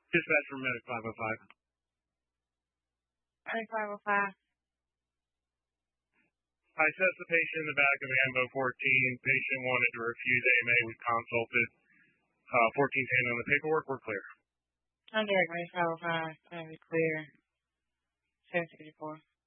Dispatch from Medic 505. Medic 505. I assessed the patient in the back of Ambo 14. Patient wanted to refuse AMA. We consulted. 14's hand on the paperwork. We're clear. I'm Derek, Medic 505. Going to be clear. 764.